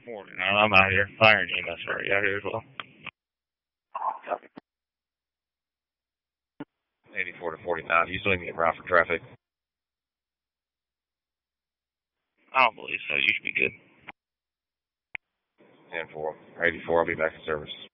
Morning. I'm out here. Fire and EMS are out here as well. 84 to 49. You still need to get around for traffic. I don't believe so. You should be good. 10-4. 84. I'll be back in service.